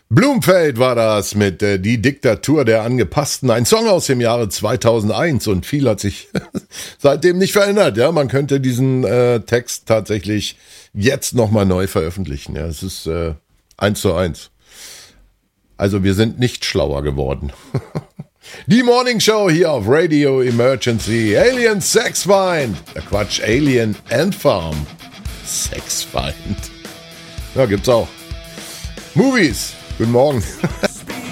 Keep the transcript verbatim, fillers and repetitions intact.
Blumfeld war das mit äh, Die Diktatur der Angepassten, ein Song aus dem Jahre zweitausendeins und viel hat sich seitdem nicht verändert. Ja, man könnte diesen äh, Text tatsächlich jetzt nochmal neu veröffentlichen. Ja, es ist äh, eins zu eins. Also wir sind nicht schlauer geworden. Die Morning Show hier auf Radio Emergency. Alien Sexfind. Der Quatsch, Alien Ant Farm. Sexfind. Ja, gibt's auch. Movies. Guten Morgen.